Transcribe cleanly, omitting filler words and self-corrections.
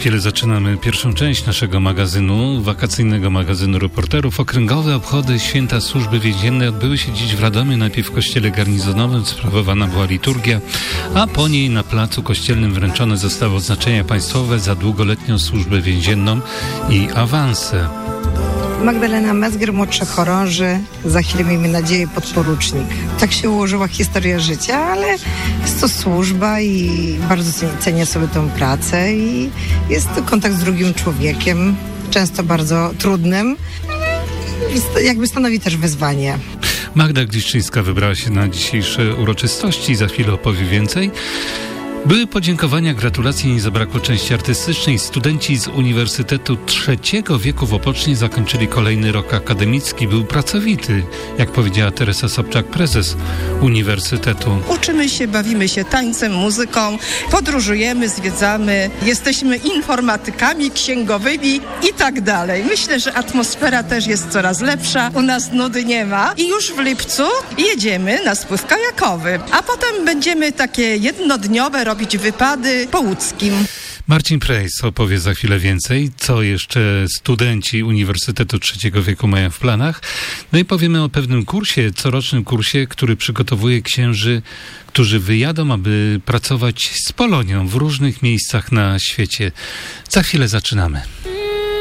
chwilę zaczynamy pierwszą część naszego magazynu, wakacyjnego magazynu reporterów. Okręgowe obchody Święta Służby Więziennej odbyły się dziś w Radomiu. Najpierw w kościele garnizonowym sprawowana była liturgia, a po niej na placu kościelnym wręczone zostały odznaczenia państwowe za długoletnią służbę więzienną i awanse. Magdalena Mezger, młodszy chorąży, za chwilę miejmy nadzieję podporucznik. Tak się ułożyła historia życia, ale jest to służba i bardzo cenię sobie tą pracę i jest to kontakt z drugim człowiekiem, często bardzo trudnym, jakby stanowi też wyzwanie. Magda Gliszczyńska wybrała się na dzisiejsze uroczystości, za chwilę opowie więcej. Były podziękowania, gratulacje, nie zabrakło części artystycznej. Studenci z Uniwersytetu III wieku w Opocznie zakończyli kolejny rok akademicki. Był pracowity, jak powiedziała Teresa Sobczak, prezes Uniwersytetu. Uczymy się, bawimy się tańcem, muzyką, podróżujemy, zwiedzamy, jesteśmy informatykami, księgowymi i tak dalej. Myślę, że atmosfera też jest coraz lepsza, u nas nudy nie ma i już w lipcu jedziemy na spływ kajakowy, a potem będziemy takie jednodniowe robić wypady po łódzkim. Marcin Prejs opowie za chwilę więcej, co jeszcze studenci Uniwersytetu III wieku mają w planach. No i powiemy o pewnym kursie, corocznym kursie, który przygotowuje księży, którzy wyjadą, aby pracować z Polonią w różnych miejscach na świecie. Za chwilę zaczynamy.